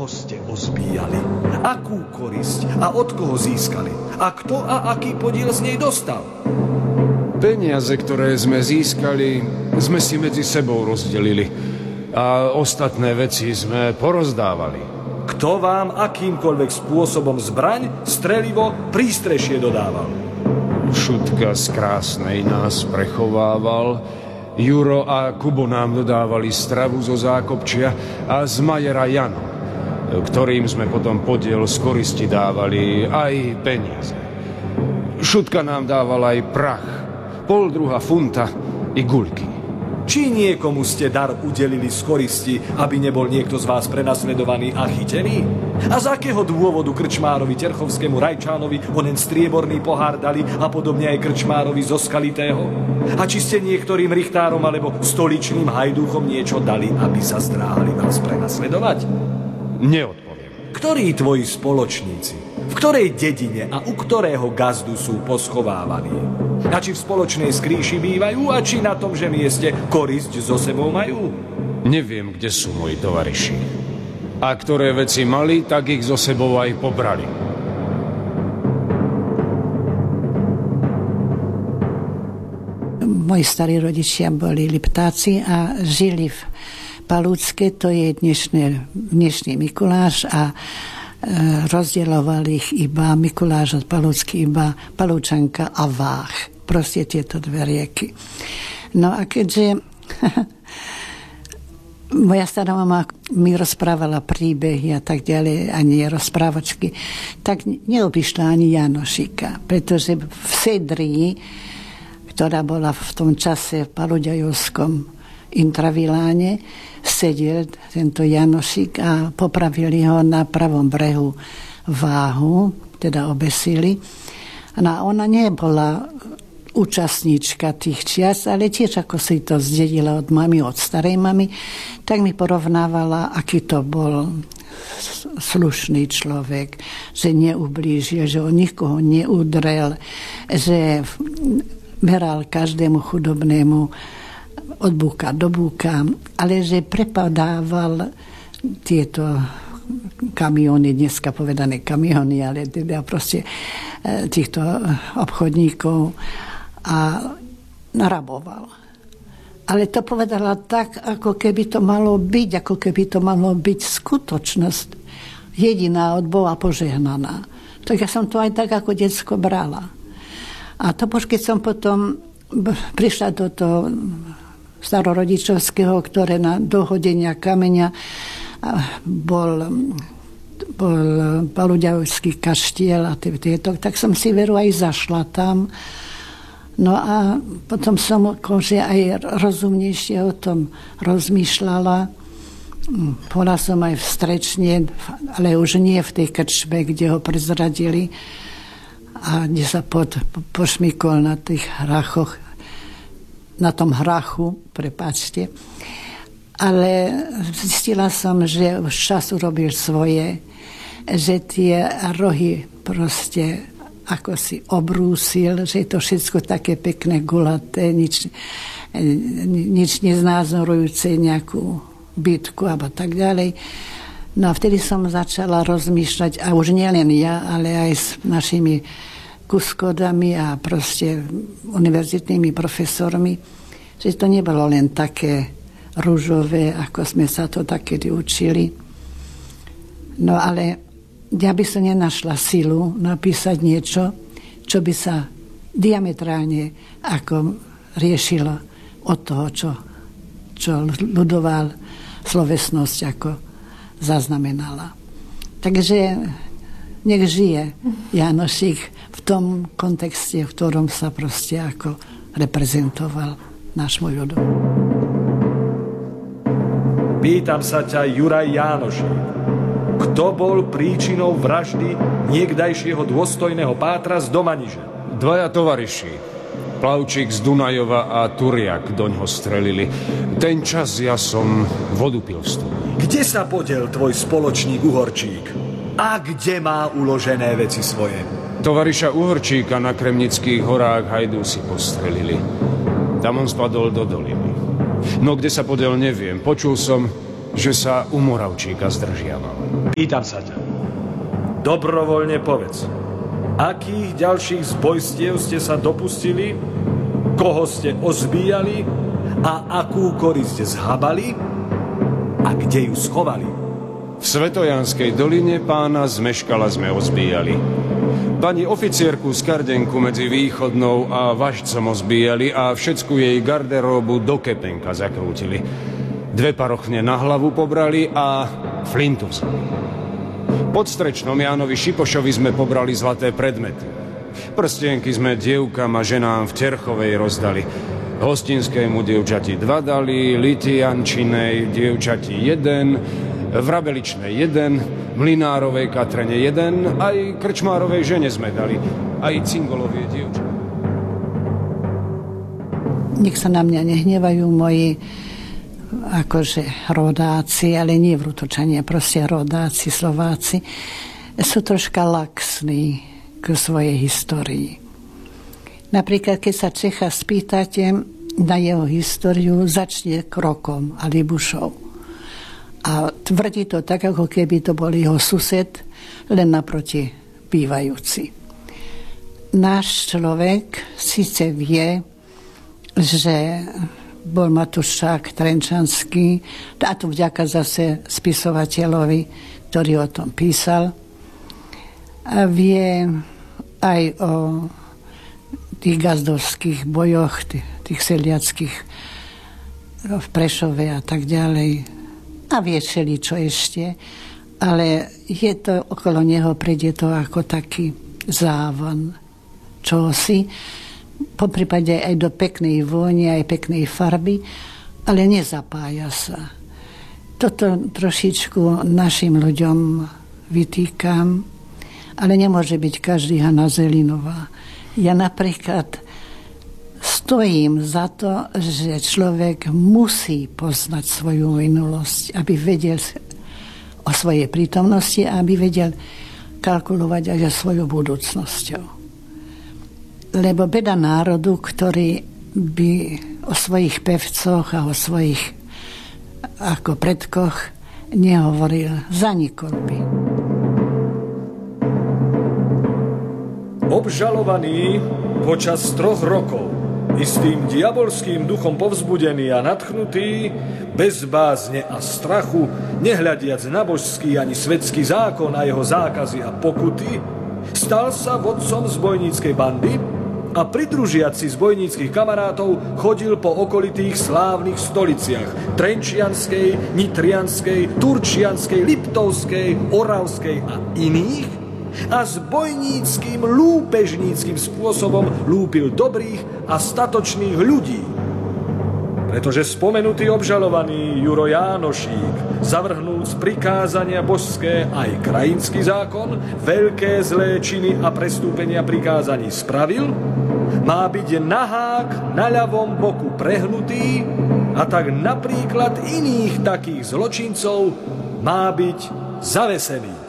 koho ste ozbíjali? Akú korisť a od koho získali? A kto a aký podiel z nej dostal? Peniaze, ktoré sme získali, sme si medzi sebou rozdelili. A ostatné veci sme porozdávali. Kto vám akýmkoľvek spôsobom zbraň, strelivo, prístrešie dodával? Šutka z Krásnej nás prechovával, Juro a Kubo nám dodávali stravu zo Zákopčia a z Majera Jano, ktorým sme potom podiel z koristi dávali aj peniaze. Šutka nám dával aj prach, 0,5 funta i guľky. Či niekomu ste dar udelili z koristi, aby nebol niekto z vás prenasledovaný a chytený? A z akého dôvodu krčmárovi Terchovskému Rajčánovi onen strieborný pohár dali a podobne aj krčmárovi zo Skalitého? A či ste niektorým richtárom alebo stoličným hajdúchom niečo dali, aby sa zdráhali vás prenasledovať? Neodpoviem. Ktorí tvoji spoločníci, v ktorej dedine a u ktorého gazdu sú poschovávaní? A či v spoločnej skrýši bývajú a či na tomže mieste korisť so sebou majú? Neviem, kde sú moji tovariši. A ktoré veci mali, tak ich so sebou aj pobrali. Moji starí rodičia boli Liptáci a žili v Palúcke, to je dnešný Mikuláš a rozdieloval ich iba Mikuláš od Palúcky, iba Palúčanka a Vách. Proste tieto dve rieky. No a keďže moja stará mama mi rozprávala príbehy a tak ďalej, ani rozprávačky, tak neobyšla ani Janošika, pretože v Sedrii, ktorá bola v tom čase v Paluďajovskom intraviláne, sedel tento Janošik a popravili ho na pravom brehu Váhu, teda obesili. A ona nebola účastníčka tých čias, ale tiež ako si to zdedila od mami, od starej mami, tak mi porovnávala, aký to bol slušný človek, že neublížil, že o nikoho neudrel, že meral každému chudobnému od búka do búka, ale že prepadával tieto kamióny, dneska povedané kamióny, ale teda proste týchto obchodníkov a naraboval. Ale to povedala tak, ako keby to malo byť, ako keby to malo byť skutočnosť jediná od Boha požehnaná. Tak ja som to aj tak ako decko brala. A to keď som potom prišla do toho starorodičovského, ktoré na dohodenia kameňa bol Paluďavský kaštiel a tieto, tak som si veru aj zašla tam. No a potom som akože aj rozumnejšie o tom rozmýšľala. Bola som aj v Strečne, ale už nie v tej krčbe, kde ho prezradili a kde sa pošmykol na tých hrachoch, na tom hrachu, prepáčte. Ale zistila som, že už čas urobil svoje, že tie rohy proste ako si obrúsil, že je to všetko také pekné, gulaté, nič neznázorujúce nejakú bitku alebo tak ďalej. No a vtedy som začala rozmýšľať, a už nielen ja, ale aj s našimi kuskodami a proste univerzitnými profesormi, že to nebolo len také ružové, ako sme sa to takedy učili. No ale ja by som nenašla silu napísať niečo, čo by sa diametrálne ako riešilo od toho, čo ľudová slovesnosť ako zaznamenala. Takže nech žije Janošik v tom kontexte, v ktorom sa proste ako reprezentoval nášmu ľudu. Pýtam sa ťa, Juraj Jánošík, kto bol príčinou vraždy niekdajšieho dôstojného pátra z Domaniže? Dvaja tovariši, Plavčík z Dunajova a Turiak doňho strelili. Ten čas ja som vodu pil v studni. Kde sa podiel tvoj spoločník Uhorčík? A kde má uložené veci svoje? Tovariša Uhorčíka na Kremnických horách hajdúsi postrelili. Tam on spadol do doliny. No kde sa podiel, neviem. Počul som, že sa u Moravčíka zdržiaval. Pýtam sa ťa. Dobrovoľne povedz. Akých ďalších zbojstiev ste sa dopustili? Koho ste ozbíjali? A akú korisť zhabali? A kde ju schovali? V Svetojanskej doline pána Zmeškala sme ozbíjali. Pani oficierku z Kardenku medzi Východnou a Važcom ozbíjali a všetku jej garderóbu do kepenka zakrútili. 2 parochne na hlavu pobrali a flintu vzali. Pod Strečnom Jánovi Šipošovi sme pobrali zlaté predmety. Prstienky sme dievkam a ženám v Terchovej rozdali. Hostinskému dievčati 2 dali, Litiančinej dievčati 1, Vrabeličnej 1, Mlynárovej Katrene 1, aj Krčmárovej žene sme dali, aj Cingolovie dievčati. Nech sa na mňa nehnevajú moji akože rodáci, ale nie Vrutočania, proste rodáci, Slováci, sú troška laxní k svojej histórii. Napríklad, keď sa Čecha spýtate na jeho históriu, začne Krokom a Libušov. A tvrdí to tak, ako keby to bol jeho sused, len naproti bývajúci. Náš človek síce vie, že bol Matušák Trenčanský, a to vďaka zase spisovateľovi, ktorý o tom písal. A vie aj o tých gazdovských bojoch, tých seliackých v Prešove a tak ďalej. A vie čo ešte, ale je to okolo neho, prejde to ako taký závon čosi, po prípade aj do peknej vône, aj peknej farby, ale nezapája sa. Toto trošičku našim ľuďom vytýkam, ale nemôže byť každý Hanna Zelinová. Ja napríklad stojím za to, že človek musí poznať svoju minulosť, aby vedel o svojej prítomnosti a aby vedel kalkulovať aj so svojou budúcnosťou. Lebo beda národu, ktorý by o svojich pevcoch a o svojich ako predkoch nehovoril, zanikol by. Obžalovaný počas 3 rokov, istým diabolským duchom povzbudený a nadchnutý, bez bázne a strachu, nehľadiac na božský ani svetský zákon a jeho zákazy a pokuty, stal sa vodcom zbojníckej bandy a pridružiac si zbojníckych kamarátov chodil po okolitých slávnych stoliciach Trenčianskej, Nitrianskej, Turčianskej, Liptovskej, Oravskej a iných a zbojníckým lúpežníckým spôsobom lúpil dobrých a statočných ľudí. Pretože spomenutý obžalovaný Juro Jánošík, zavrhnúc prikázania božské aj krajinský zákon, veľké zlé činy a prestúpenia prikázaní spravil, má byť nahák na ľavom boku prehnutý a tak napríklad iných takých zločincov má byť zavesený.